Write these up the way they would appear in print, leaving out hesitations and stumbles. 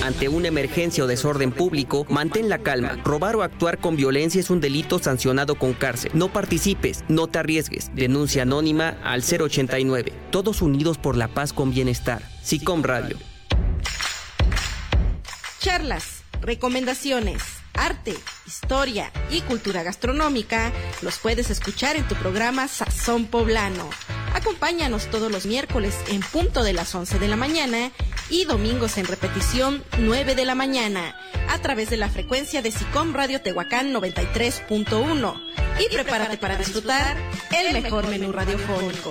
Ante una emergencia o desorden público, mantén la calma. Robar o actuar con violencia es un delito sancionado con cárcel. No participes, no te arriesgues. Denuncia anónima al 089. Todos unidos por la paz con bienestar. SICOM Radio. Charlas, recomendaciones, arte, historia y cultura gastronómica los puedes escuchar en tu programa Sazón Poblano. Acompáñanos todos los miércoles en punto de las 11 de la mañana y domingos en repetición 9 de la mañana a través de la frecuencia de SICOM Radio Tehuacán 93.1. Y prepárate para disfrutar el mejor menú radiofónico.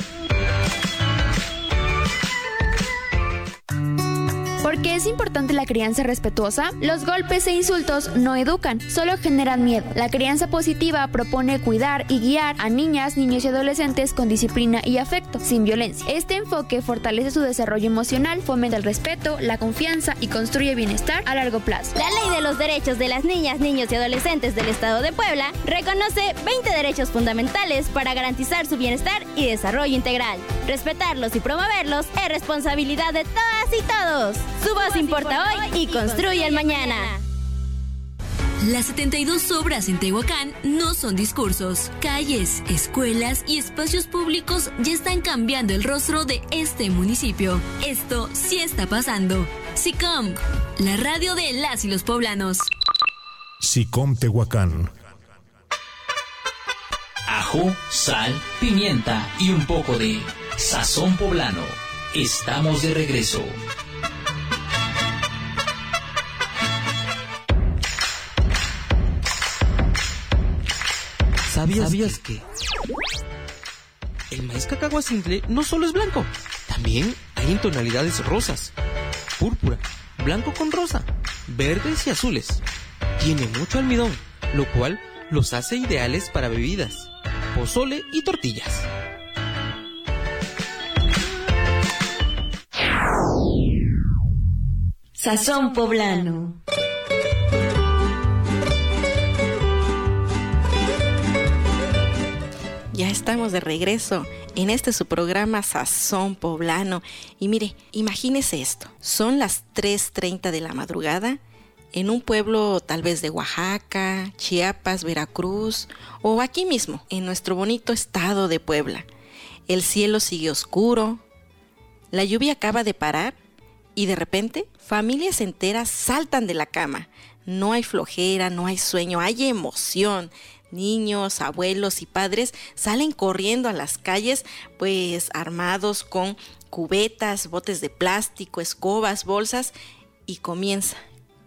¿Por qué es importante la crianza respetuosa? Los golpes e insultos no educan, solo generan miedo. La crianza positiva propone cuidar y guiar a niñas, niños y adolescentes con disciplina y afecto, sin violencia. Este enfoque fortalece su desarrollo emocional, fomenta el respeto, la confianza y construye bienestar a largo plazo. La Ley de los Derechos de las Niñas, Niños y Adolescentes del Estado de Puebla reconoce 20 derechos fundamentales para garantizar su bienestar y desarrollo integral. Respetarlos y promoverlos es responsabilidad de todas y todos. Su voz importa hoy y construye el mañana. Las 72 obras en Tehuacán no son discursos. Calles, escuelas y espacios públicos ya están cambiando el rostro de este municipio. Esto sí está pasando. SICOM, la radio de las y los poblanos. SICOM Tehuacán. Ajo, sal, pimienta y un poco de sazón poblano. Estamos de regreso. ¿Sabías que el maíz cacagua simple no solo es blanco, también hay en tonalidades rosas, púrpura, blanco con rosa, verdes y azules? Tiene mucho almidón, lo cual los hace ideales para bebidas, pozole y tortillas. Sazón Poblano. Ya estamos de regreso en su programa Sazón Poblano. Y mire, imagínese esto. Son las 3:30 de la madrugada en un pueblo tal vez de Oaxaca, Chiapas, Veracruz o aquí mismo, en nuestro bonito estado de Puebla. El cielo sigue oscuro, la lluvia acaba de parar y de repente familias enteras saltan de la cama. No hay flojera, no hay sueño, hay emoción. Niños, abuelos y padres salen corriendo a las calles, pues armados con cubetas, botes de plástico, escobas, bolsas, y comienza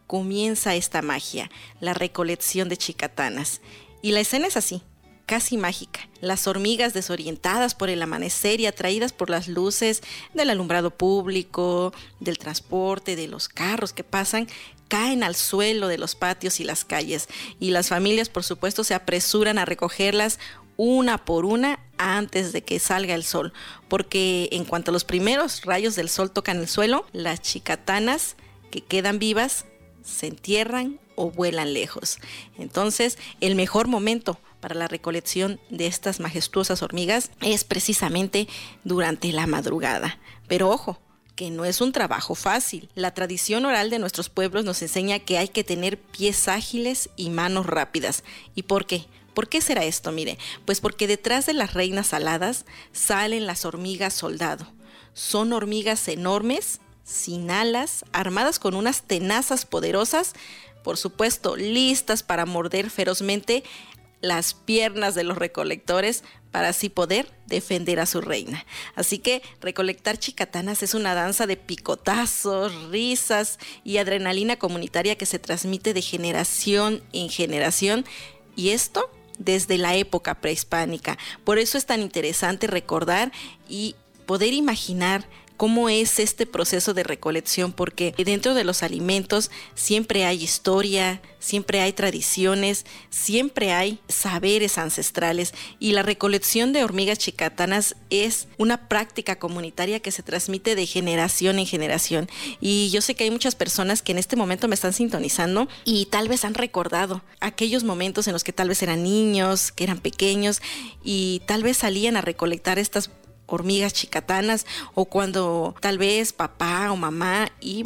esta magia, la recolección de chicatanas. Y la escena es así, casi mágica. Las hormigas desorientadas por el amanecer y atraídas por las luces del alumbrado público, del transporte, de los carros que pasan, caen al suelo de los patios y las calles, y las familias, por supuesto, se apresuran a recogerlas una por una antes de que salga el sol, porque en cuanto los primeros rayos del sol tocan el suelo, las chicatanas que quedan vivas se entierran o vuelan lejos. Entonces, el mejor momento para la recolección de estas majestuosas hormigas es precisamente durante la madrugada. Pero ojo, que no es un trabajo fácil. La tradición oral de nuestros pueblos nos enseña que hay que tener pies ágiles y manos rápidas. ¿Y por qué? ¿Por qué será esto? Mire, pues porque detrás de las reinas aladas salen las hormigas soldado. Son hormigas enormes, sin alas, armadas con unas tenazas poderosas, por supuesto, listas para morder ferozmente las piernas de los recolectores para así poder defender a su reina. Así que recolectar chicatanas es una danza de picotazos, risas y adrenalina comunitaria que se transmite de generación en generación, y esto desde la época prehispánica. Por eso es tan interesante recordar y poder imaginar cómo es este proceso de recolección, porque dentro de los alimentos siempre hay historia, siempre hay tradiciones, siempre hay saberes ancestrales, y la recolección de hormigas chicatanas es una práctica comunitaria que se transmite de generación en generación. Y yo sé que hay muchas personas que en este momento me están sintonizando y tal vez han recordado aquellos momentos en los que tal vez eran niños, que eran pequeños y tal vez salían a recolectar estas hormigas chicatanas, o cuando tal vez papá o mamá iba